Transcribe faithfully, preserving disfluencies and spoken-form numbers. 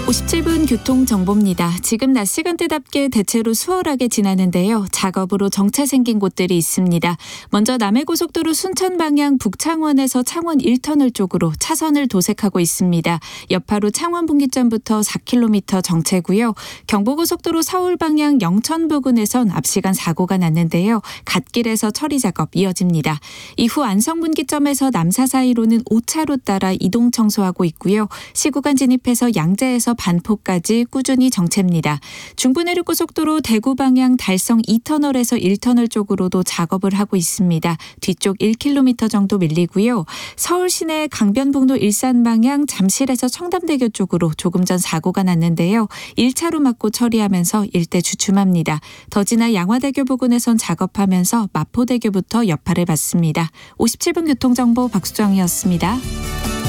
오십칠 분 교통정보입니다. 지금 낮 시간대답게 대체로 수월하게 지나는데요. 작업으로 정체 생긴 곳들이 있습니다. 먼저 남해고속도로 순천 방향 북창원에서 창원 일 터널 쪽으로 차선을 도색하고 있습니다. 여파로 창원 분기점부터 사 킬로미터 정체고요. 경부고속도로 서울 방향 영천 부근에선 앞시간 사고가 났는데요. 갓길에서 처리 작업 이어집니다. 이후 안성 분기점에서 남사 사이로는 오 차로 따라 이동 청소하고 있고요. 시구간 진입해서 양재에서 반포까지 꾸준히 정체입니다. 중부내륙고속도로 대구 방향 달성 이 터널에서 일 터널 쪽으로도 작업을 하고 있습니다. 뒤쪽 일 킬로미터 정도 밀리고요. 서울 시내 강변북로 일산 방향 잠실에서 청담대교 쪽으로 조금 전 사고가 났는데요. 일 차로 막고 처리하면서 일대 주춤합니다. 더 지나 양화대교 부근에선 작업하면서 마포대교부터 여파를 받습니다. 오십칠 분 교통정보 박수정이었습니다.